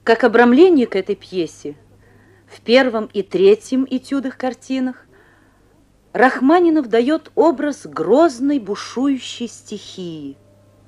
Как обрамление к этой пьесе в первом и третьем этюдах-картинах Рахманинов дает образ грозной бушующей стихии.